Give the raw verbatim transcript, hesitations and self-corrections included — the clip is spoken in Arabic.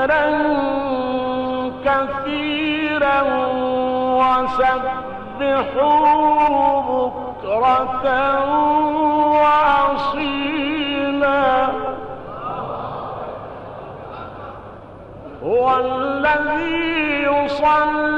ذكرا كثيرا وسبحوه بكرة وأصيلا هو الذي يصلي